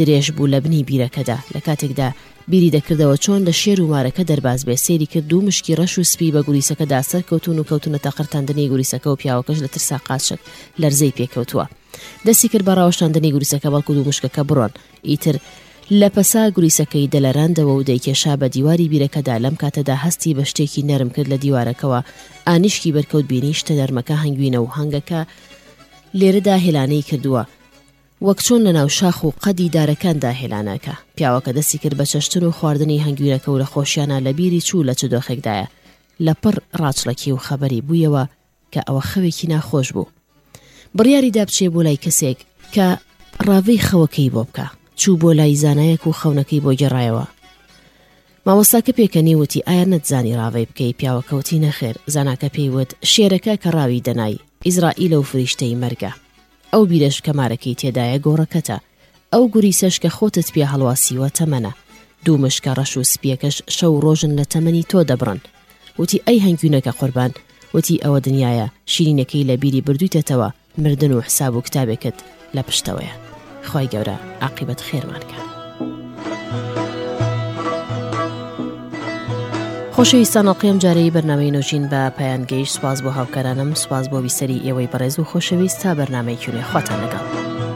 درێژ بوو لە بنی بیرەکەدا لە کاتێکدا بیری دەکردەوە چۆن لە شێر و مارەکە دەرباز بێ سێری کرد و مشکی ڕەش و سپی بە گوریسەکەدا سەرکەوتون و کەوتونەتە قرتاندنی گوریسەکە و پیاوەکەش لە ترسا قاچک لەرزەی پێکەوتووە دەستی کرد بە ڕاوەشاندنی گوریسەکە بەڵکو دوو مشکەکە بڕۆن ئیتر لە پەسا گوریسەکەی دەلەراندەوە و دەیکێشا بە دیواری بیرەکەدا لەم کاتەدا هەستی بە شتێکی نەرم کرد لە دیوارەکەەوە ئانیشکی بەرکەوت بینی شتە دەرمەکە هەنگوینە و هەنگەکە لێرەدا هێلانەی کردووە وەک چۆن لە ناو شاخ و قەدی دارەکاندا هێلانەکە پیاوەکە دەستی کرد بە چەشتن و خواردنی هەنگوینەکە و لە خۆشیانە لە بیری چوو لە چ دۆخێکدایە لە پڕ ڕاچڵەکی و خەبەری بوویەوە کە ئەوە خەوێکی ناخۆش بوو بڕیاریدا بچێ بۆ لای کەسێک کە ڕاوەی خەوەکەی بۆ بکە چوو بۆ لای زانایەک و خەونەکەی بۆ گێڕایەوە مامۆستاکە پێکەنی وتی ئایا نەتزانی ڕاوەی بکەی پیاوەکەوتی نەخێر زاناکە پێیوت شێرەکە کە ڕاوی دەنای ئیزرائیلە و فریشتەی مەرگە ئەو بیرەش کە مارەکەی تێدایە گۆڕەکەتە ئەو گوریسەش کە خۆتت پێ هەڵواسیوە تەمەنە دوو مشکە ڕەش و سپیەکەش شەو ڕۆژن لە تەمەنی تۆ دەبڕن وتی ئەی هەنگوینەکە قوربان وتی ئەوە دنیاە شیرینەکەی لە بیری بردوویتەتەوە مردن و حساب و کتابێکت لە پشتەوەیە خی گەورە عاقیبەت خێرمانکە خۆشەویستان ئەڵقەیەم جارەی بەرنامەی نوۆژین بە پایان گەیشت سوپاس بۆ هاوکارانم سوپاس بۆ بیسەری ئێوەی بەڕێز و خۆشەویست تا بەرنامەی کوێنێ خواتان لەگەڵ